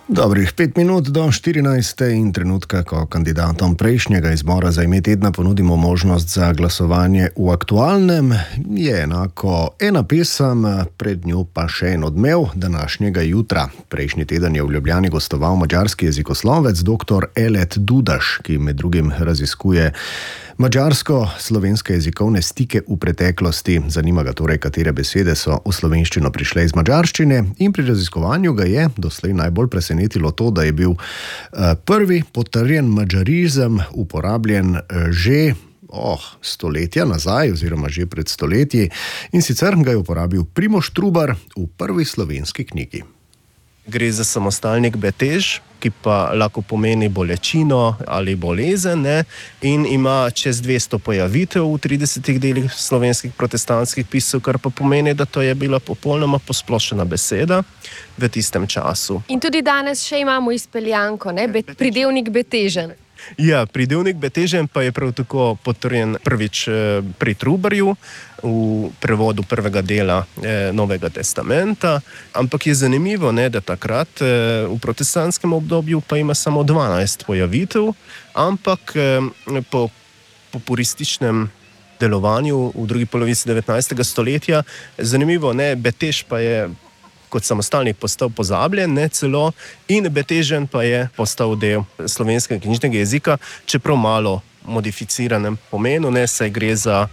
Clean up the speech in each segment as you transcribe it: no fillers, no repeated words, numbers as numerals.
Dobrih 5 minut do 14. in trenutka, ko kandidatom prejšnjega izbora za ime tedna ponudimo možnost za glasovanje v aktualnem, je enako ena pesem, pred njo pa še en odmev današnjega jutra. Prejšnji teden je v Ljubljani gostoval madžarski jezikoslovec dr. Elet Dudaš, ki med drugim raziskuje madžarsko-slovenske jezikovne stike v preteklosti. Zanima ga torej, katere besede so v slovenščino prišle iz madžarščine, in pri raziskovanju ga je doslej najbolj presenetilo to, da je bil prvi potrjen madžarizem uporabljen že stoletja nazaj oziroma že pred stoletji, in sicer ga je uporabil Primož Trubar v prvi slovenski knjigi. Gre za samostalnik betež, ki pa lahko pomeni bolečino ali bolezen, in ima čez 200 pojavitev v 30 delih slovenskih protestantskih pisov, kar pa pomeni, da to je bila popolnoma posplošena beseda v tistem času. In tudi danes še imamo izpeljanko, pridevnik betežen. Ja, pridevnik betežen pa je prav tako potrjen prvič pri Trubarju v prevodu prvega dela Novega testamenta, ampak je zanimivo, da takrat v protestantskem obdobju pa ima samo 12 pojavitev, ampak po purističnem delovanju v drugi polovici 19. stoletja, zanimivo, betež pa je kot samostalnik postal pozabljen, celo, in betežen pa je postal del slovenskega knjižnega jezika, čeprav malo modificiranem pomenu, saj gre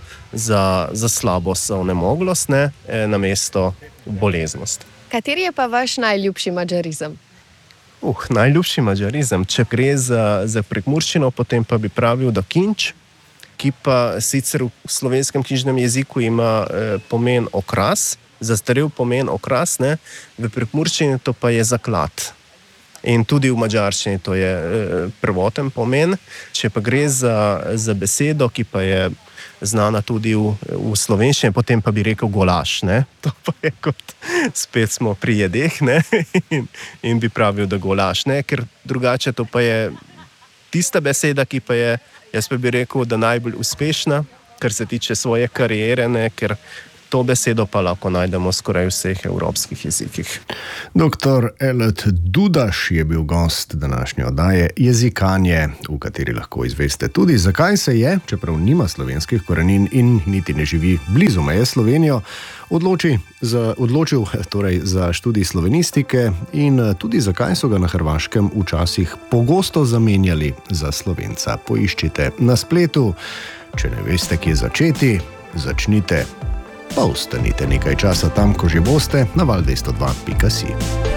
za slabost, za onemoglost, namesto boleznost. Kateri je pa vaš najljubši madžarizem? Najljubši madžarizem, če gre za prekmurščino, potem pa bi pravil, da kinč, ki pa sicer v slovenskem knjižnem jeziku ima pomen okras, zastarel pomen okras, v prekmurščini to pa je zaklad. In tudi v madžarščini to je prvoten pomen. Če pa gre za besedo, ki pa je znana tudi v slovenščini, potem pa bi rekel golaš. To pa je kot, spet smo pri jedeh, in bi pravil, da golaš. Ker drugače to pa je tista beseda, ki pa je, jaz pa bi rekel, da najbolj uspešna, kar se tiče svoje kariere, ker to besedo pa lahko najdemo skoraj v vseh evropskih jezikih. Dr. Elet Dudaš je bil gost današnje oddaje Jezikanje, v kateri lahko izveste tudi, zakaj se je, čeprav nima slovenskih korenin in niti ne živi blizu meje Slovenijo, odločil torej za študij slovenistike, in tudi zakaj so ga na Hrvaškem včasih pogosto zamenjali za Slovenca. Poiščite na spletu, če ne veste, kje začeti, začnite. Pa ostanite nekaj časa tam, ko že boste, na val202.si.